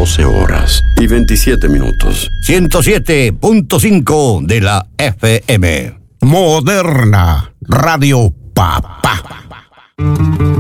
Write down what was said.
12 horas y 27 minutos. 107.5 de la FM. Moderna Radio Papá.